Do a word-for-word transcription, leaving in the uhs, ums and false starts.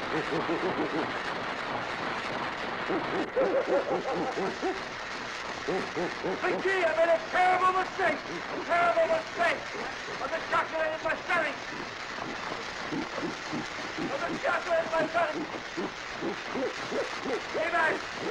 McGee, I made a terrible mistake. A terrible mistake. I've been calculating my selling. I've been calculating my selling. Hey, man.